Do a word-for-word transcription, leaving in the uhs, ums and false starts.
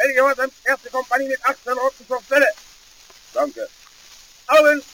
Verder gehoorzaamd, eerste compagnie met achterhoofd op vullen. Dank u. Allen